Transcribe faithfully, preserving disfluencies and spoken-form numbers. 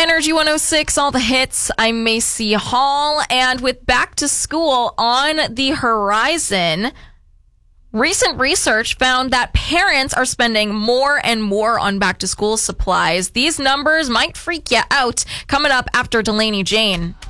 Energy one oh six, all the hits. I'm Macy Hall, and with back to school on the horizon, recent research found that parents are spending more and more on back to school supplies. These numbers might freak you out. Coming up after Delaney Jane.